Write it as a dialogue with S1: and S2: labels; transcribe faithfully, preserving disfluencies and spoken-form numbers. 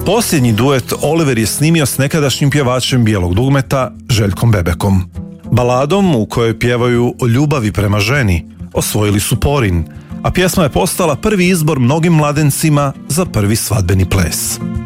S1: Posljednji duet Oliver je snimio s nekadašnjim pjevačem bijelog dugmeta Željkom Bebekom. Baladom u kojoj pjevaju o ljubavi prema ženi osvojili su Porin, a pjesma je postala prvi izbor mnogim mladencima za prvi svadbeni ples.